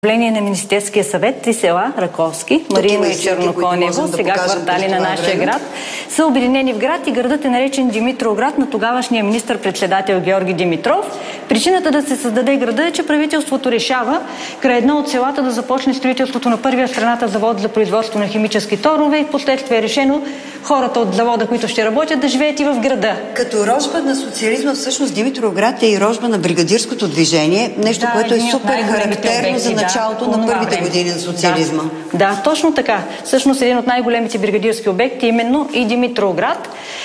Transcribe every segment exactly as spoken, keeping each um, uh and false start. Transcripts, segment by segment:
Управление на Министерския съвет, три села, Раковски, Марийно и Черноконево, да сега квартали на нашия време. град, са обединени в град и градът е наречен Димитровград на тогавашния министър-председател Георги Димитров. Причината да се създаде града е, че правителството решава край едно от селата да започне строителството на първия в страната завод за производство на химически торове и последствие е решено хората от завода, които ще работят, да живеят и в града. Като рожба на социализма, всъщност Димитровград е и рожба на бригадирското движение, нещо, да, което е супер характерно за началото да, на първите време. години на социализма. Да, да, точно така. Всъщност един от най-големите бригадирски обекти, именно и Димитровград.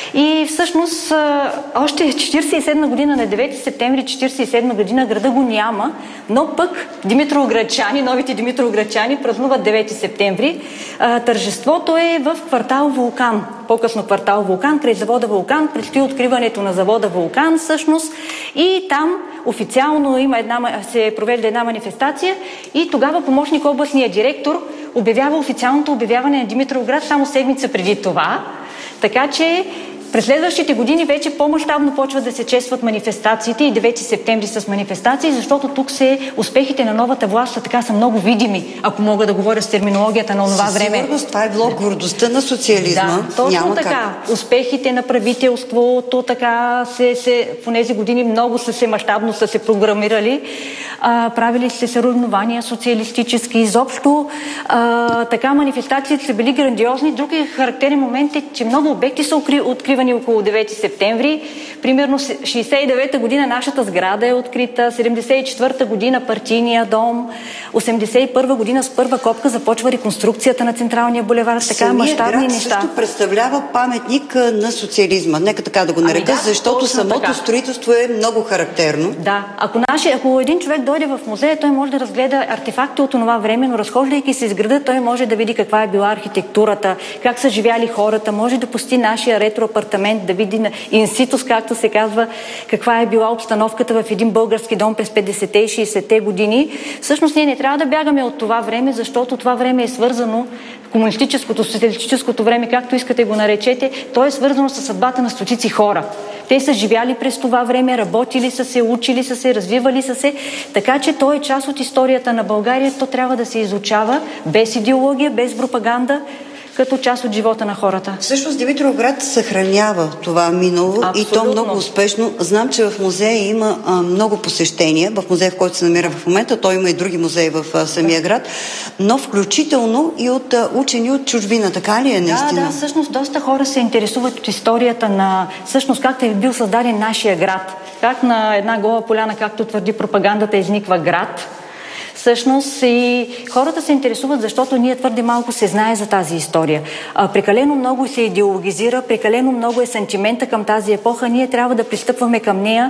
И всъщност още четиридесет и седма година, на девети септември четиридесет и седма година, града го няма, но пък димитровградчани, новите димитровградчани празнуват девети септември. Тържеството е в квартал Вулкан. По-късно квартал Вулкан, край завода Вулкан, предстои откриването на завода Вулкан всъщност и там официално има една, се провежда една манифестация и тогава помощник областния директор обявява официалното обявяване на Димитровград само седмица преди това. Така че през следващите години вече по-мащабно почват да се честват манифестациите и девети септември с манифестации, защото тук се успехите на новата власт са така са много видими, ако мога да говоря с терминологията на това време. Сигурност, това е било гордостта на социализма. Да, точно Няма така. Как. Успехите на правителството, така се, се в тези години много са се мащабно са се програмирали, а, правили се съревнования социалистически изобщо. А, така манифестациите са били грандиозни. Друг е характерен момент е, че много обекти са откривани около девети септември. Примерно шейсет и девета година нашата сграда е открита, седемдесет и четвърта година партийния дом, осемдесет и първа година с първа копка започва реконструкцията на Централния булевар, така мащабни неща. Също представлява паметник на социализма, нека така да го нарека, ами да, защото самото така. строителство е много характерно. Да, ако, наши, ако един човек дойде в музея, той може да разгледа артефакти от това време, но разхождайки се из града, той може да види каква е била архитектурата, как са живяли хората, може да посети нашия ретро апартамент, да види на инситус, както се казва, каква е била обстановката в един български дом през петдесетте и шейсетте години. Всъщност ние не трябва да бягаме от това време, защото това време е свързано комунистическото, социалистическото време, както искате го наречете, то е свързано с съдбата на стотици хора. Те са живяли през това време, работили са се, учили са се, развивали са се, така че то е част от историята на България, то трябва да се изучава без идеология, без пропаганда, като част от живота на хората. Всъщност Димитровград съхранява това минало. Абсолютно. И то много успешно. Знам, че в музея има а, много посещения. В музея, в който се намира в момента, той има и други музеи в а, самия град, но включително и от а, учени от чужбина. Така ли е наистина? Да, да, всъщност доста хора се интересуват от историята на всъщност как е бил създаден нашия град. Как на една гола поляна, както твърди пропагандата, изниква град. Всъщност и хората се интересуват, защото ние твърде малко се знае за тази история. А, прекалено много се идеологизира, прекалено много е сантимента към тази епоха. Ние трябва да пристъпваме към нея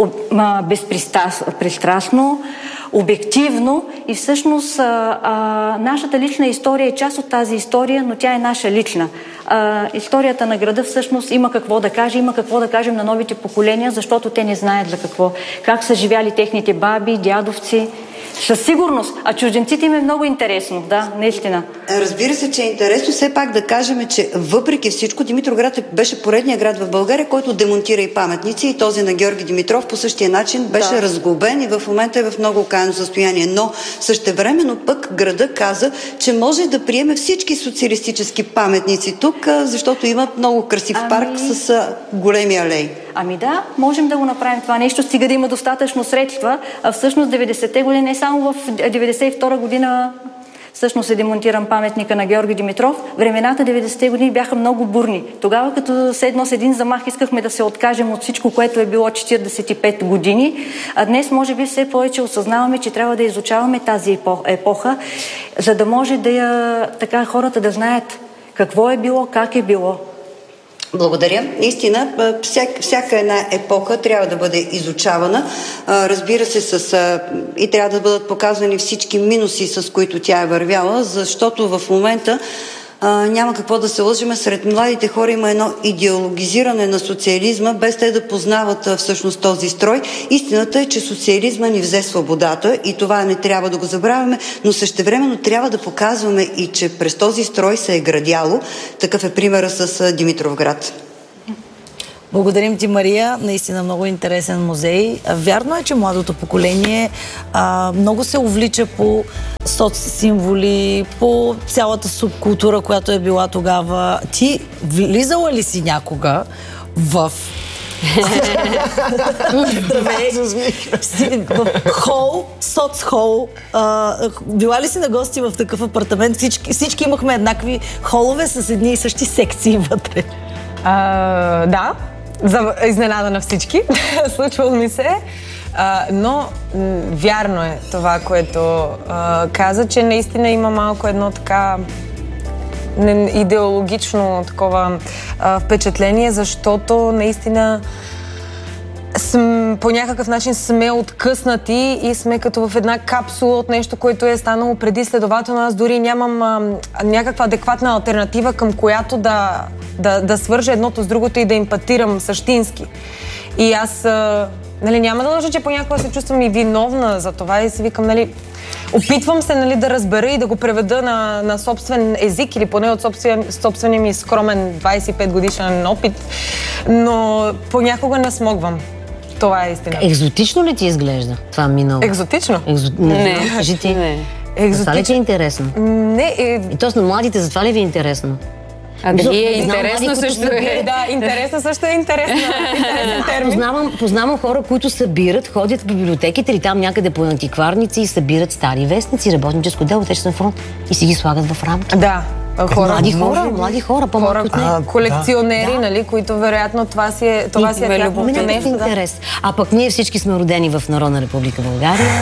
безпристрастно, обективно и всъщност а, а, нашата лична история е част от тази история, но тя е наша лична. А, историята на града всъщност има какво да каже, има какво да кажем на новите поколения, защото те не знаят за какво. Как са живяли техните баби, дядовци. Със сигурност. А чужденците им е много интересно. Да, наистина. Разбира се, че е интересно. Все пак да кажем, че въпреки всичко Димитровград беше поредният град в България, който демонтира и паметници, и този на Георги Димитров по същия начин беше да. разглобен и в момента е в много окаяно състояние. Но същевременно пък града каза, че може да приеме всички социалистически паметници тук, защото имат много красив ами... парк с големи алеи. Ами да, можем да го направим това нещо, стига да има достатъчно средства. А всъщност деветдесетте години, не само в деветдесет и втора година всъщност е демонтиран паметника на Георги Димитров. Времената деветдесетте години бяха много бурни. Тогава като седно с един замах искахме да се откажем от всичко, което е било четиридесет и пет години. А днес може би все повече осъзнаваме, че трябва да изучаваме тази епоха, за да може да я, така хората да знаят какво е било, как е било. Благодаря. Наистина, всяка, всяка една епоха трябва да бъде изучавана. Разбира се, с, и трябва да бъдат показвани всички минуси, с които тя е вървяла, защото в момента а, няма какво да се лъжиме. Сред младите хора има едно идеологизиране на социализма, без те да познават а, всъщност този строй. Истината е, че социализма ни взе свободата и това не трябва да го забравяме, но същевременно трябва да показваме и, че през този строй се е градяло. Такъв е примера с а, Димитровград. Благодарим ти, Мария. Наистина много интересен музей. Вярно е, че младото поколение а, много се увлича по соцсимволи, по цялата субкултура, която е била тогава. Ти влизала ли си някога в в хол, соцхол? Била ли си на гости в такъв апартамент? Всички, всички имахме еднакви холове с едни и същи секции вътре. А, да, за изненада на всички. Случвало ми се. А, но м, вярно е това, което а, каза, че наистина има малко едно така идеологично такова а, впечатление, защото наистина см, по някакъв начин сме откъснати и сме като в една капсула от нещо, което е станало преди. Следователно, аз дори нямам а, някаква адекватна алтернатива, към която да, да, да свържа едното с другото и да емпатирам същински. И аз а, нали, няма да лъжа, че понякога се чувствам и виновна за това и си викам, нали, опитвам се, нали, да разбера и да го преведа на, на собствен език или поне от собствен, собствения ми скромен двайсет и пет годишен опит, но понякога не смогвам. Това е истина. Екзотично ли ти изглежда това минало? Екзотично? Екзо... Не, не. Кажи ти. Не. Екзотично. Това ли ти е интересно? Не. Е... И то с на младите, затова ли ви е интересно? А дали е интересно също е? Да, интересно също е интересно. Интересен термин. Познавам, познавам хора, които събират, ходят в библиотеките или там някъде по антикварници и събират стари вестници, работническо дело, отечествен фронт и си ги слагат в рамки. Да. Хора, млади хора, млади хора, по-малко от нея. Колекционери, да. Нали, които вероятно това си е, това си е тяхното нещо. Интерес. Да. А пък ние всички сме родени в Народна република България.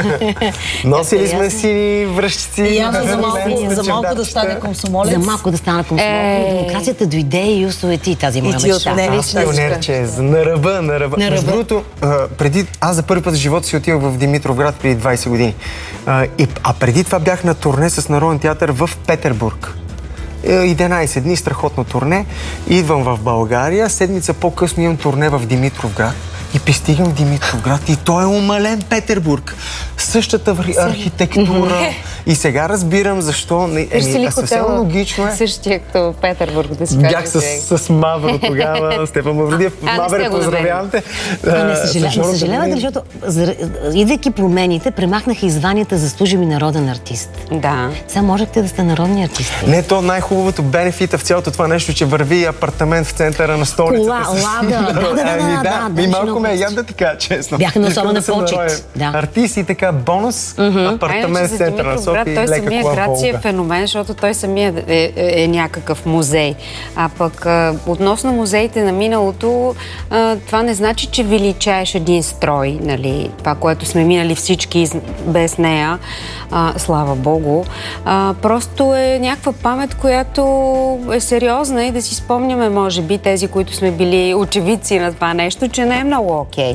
Носили сме си връщици. И аз за малко, за малко да стане комсомолец. За малко да стане комсомолец. Е... Демокрацията дойде и усуети тази моя мечта. Аз пионерче, на ръба, на ръба. Между другото, преди, аз за първи път в живота си отивах в Димитровград преди двайсет години. А, и, а преди това бях на турне с Народен театър в Петербург. единайсет дни, страхотно турне. Идвам в България, седмица по-късно имам турне в Димитровград и пристигам в Димитровград и той е умален Петербург. Същата архитектура. И сега разбирам защо. Еми, съвсем логично е. Същия като Петербург, да си бях с, с Мавро тогава, Стефан Мавродиев. Мавре, поздравявам те. А, не съжалявате, защото идвайки промените, премахнаха и званията заслужим и народен артист. Да. Сега можете да сте народни артисти. Не, то най-хубавото бенефита в цялото това нещо, че върви апартамент в центъра на столицата. Кола, лада, да, да, да, да. И малко ме яд да ти кажа, честно. Бяха на особена почет. Артист и така бонус, апартамент в центъра на София. Той самия град си е феномен, защото той самия е, е, е някакъв музей. А пък а, относно музеите на миналото, а, това не значи, че величаеш един строй, нали, това, което сме минали всички без нея, а, слава Богу. А, просто е някаква памет, която е сериозна и да си спомняме, може би, тези, които сме били очевидци на това нещо, че не е много окей.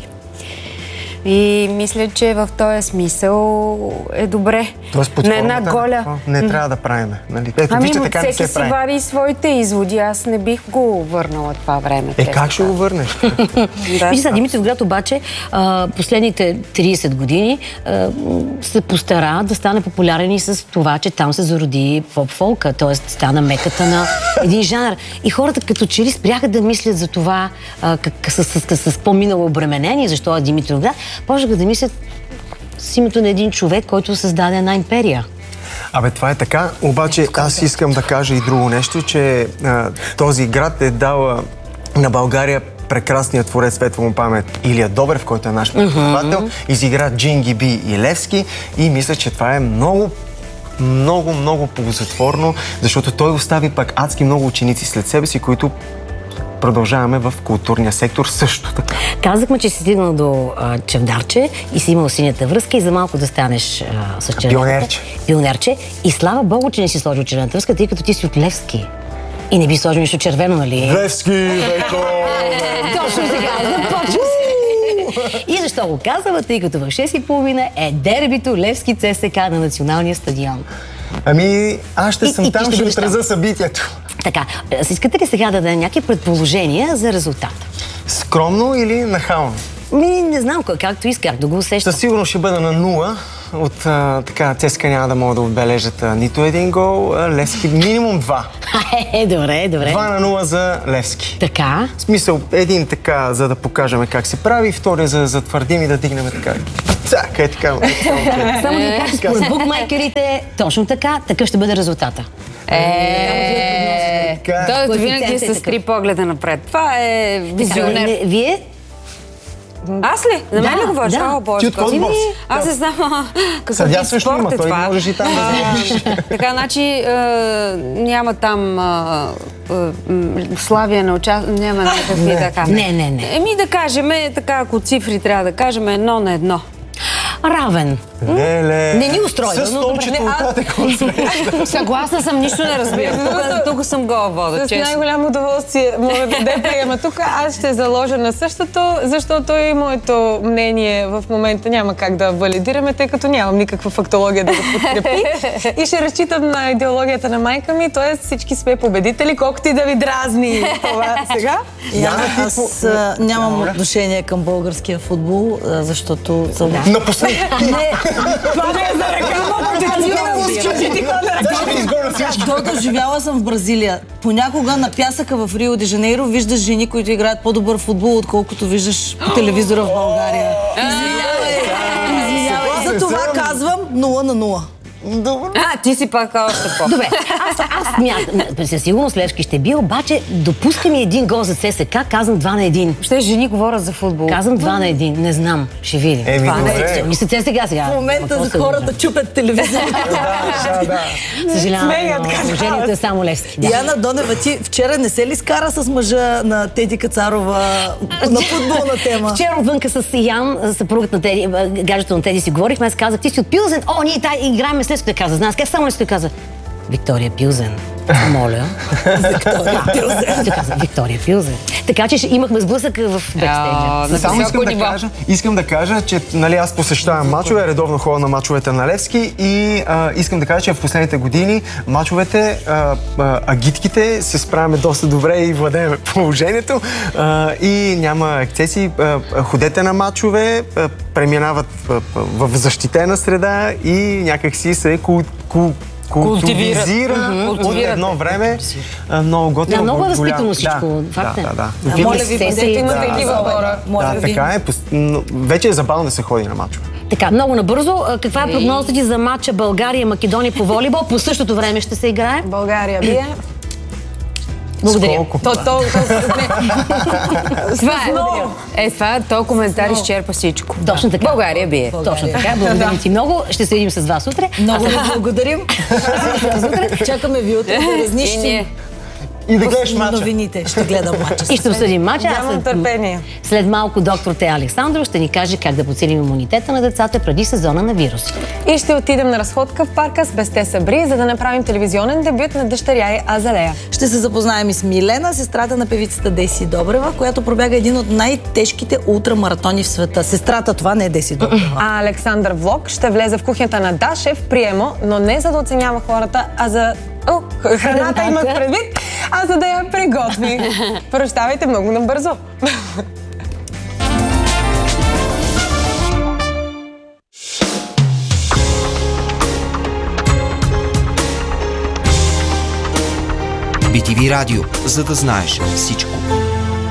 И мисля, че в този смисъл е добре. Тоест под на една голя... Не mm-hmm. трябва да правим. Нали? Ето, ами, вижте, така всеки не се си прави. вади своите изводи. Аз не бих го върнала това време. Е, как ще го върнеш? да, Вижте, Димитровград обаче а, последните трийсет години а, се постара да стане популярен и с това, че там се зароди поп-фолка, т.е. стана меката на един жанр. И хората като че ли спряха да мислят за това а, как, с, с, с, с по-минало обременение, защо е Димитровград, почнаха да мислят с името на един човек, който създаде една империя. Абе, това е така, обаче аз искам да кажа и друго нещо, че а, този град е дал на България прекрасният творец, светла му памет, Илия Добрев, който е наш преподавател, mm-hmm. изигра Джинги Би и Левски и мисля, че това е много много, много ползотворно, защото той остави пък адски много ученици след себе си, които продължаваме в културния сектор също така. Казахме, че си стигнал до а, Чавдарче и си имал синята връзка и за малко да станеш а, с червената. Пионерче. Пионерче. И слава Богу, че не си сложил червената връзка, тъй като ти си от Левски. И не би сложил нищо червено, нали? Левски, веко! Точно сега, започва се. И защо го казваме, тъй като в шест и половина е дербито Левски ЦСК на националния стадион. Ами, аз ще и, съм и, там, ще, ще отразя събитието. Така, искате ли сега да дадем някакви предположения за резултата? Скромно или нахално? Ми, не знам, както исках да го усещам. Със сигурно ще бъда на нула. от а, така ЦСКА няма да могат да отбележат а, нито един гол. А, Левски минимум два. Е, добре, добре. Два на нула за Левски. Така. В смисъл, един така, за да покажем как се прави, втория за да затвърдим и да дигнем така. Цака е така. Само да кажа, според букмейкерите, точно така, такъв ще бъде резултата. Е, той винаги с три погледа напред. Това е визионер. Вие? Аз ли? За мен ли говориш? Да. О, Боже, Ти от кой борс? аз не знам какъв Съдя вид също спорт има, е той това. можеш и там да вземеш. Така, значи е, няма там е, е, Славия не участва, няма някакви така. Не, не, не. Еми да кажем, така ако цифри трябва да кажем едно на едно. Равен. Леле. Не ни устройва, С но столчето отате концерт. Съгласна съм, нищо не разбирам. Тук, тук съм гола вода, С честно. най-голямо удоволствие мога да де приема тук. Аз ще заложа на същото, защото и моето мнение в момента няма как да валидираме, тъй като нямам никаква фактология да го подкрепи. И ще разчитам на идеологията на майка ми, т.е. всички сме победители, колкото и да ви дразни това сега. Яна, аз а, нямам отношение към българския футбол, а, защото съм... Напусни. Това не е за реклама, Защото живяла съм в Бразилия. Понякога на пясъка в Рио де Жанейро виждаш жени, които играят по-добър футбол, отколкото виждаш по телевизора в България. Извинявай, извинявай. За това казвам нула на нула. А, ти си пак още по. Добре, аз, аз мятам, със сигурност Левски ще бие, обаче допуска ми един гол за ЦСКА, казвам два на един. Ще жени говорят за футбол. Казвам два на един, не знам, ще видим. Еми, Това не е. добре. Мисля ЦСКА сега. В момента После за хората да. чупят телевизията. Да, да. Съжалявам, Смеят, но казват. положението е само Левски. Да. Яна Донева, ти вчера не се ли скара с мъжа на Теди Кацарова на футболна тема? Вчера отвънка с Ян, съпругът на Теди, гаджето на Теди си говорихме, аз казах, ти си от Пилзен, о, ние тай играем с Левски, каза, знаеш, как само Левски каза, Виктория Пилзен. Моля. Виктория Пилзен. Каза, Виктория Пилзен. Така че имахме сблъсък в бекстейджа. Само искам да, кажа, искам да кажа, че нали, аз посещавам мачове, редовно ходя на мачовете на Левски и а, искам да кажа, че в последните години мачовете, а, а, агитките се справяме доста добре и владеем положението а, и няма ексцесии. А, ходете на мачове, а, преминават а, в защитена среда и някакси се кул, кул, култивизира mm-hmm. от едно време. А, много готино. Да, много е възпитано голямо. всичко. Да, Факт е. да, да, Да, моля ви, бъдете имате такива хора. Да, така е. Но вече е забавно да се ходи на мачове. Така, много набързо. Каква е прогнозата ти за матча България-Македония по волейбол? По същото време ще се играе? България бие. Благодаря. То, то, то, не. Това е, е, това, то коментар изчерпа всичко. Точно така. България бие. Точно така. Благодарим ти много. Ще се видим с вас утре. Много ви благодарим. Чакаме ви утре да разнищим И да гледаш мача. новините. Ще гледам мача. И ще обсъдим мача. Нямам след, търпение. след малко доктор Тея Александров ще ни каже как да подсилим имунитета на децата преди сезона на вируси. И ще отидем на разходка в парка с Бесте Сабри, за да направим телевизионен дебют на дъщеря й Азалея. Ще се запознаем и с Милена, сестрата на певицата Деси Добрева, която пробяга един от най-тежките ултрамаратони в света. Сестрата, това не е Деси Добрева. А Александър Влог ще влезе в кухнята на Дашев приемо, но не за да оценява хората, а за... О, храната имах предвид, а за да я приготви. Прощавайте много набързо. би ти ви Радио, за да знаеш всичко.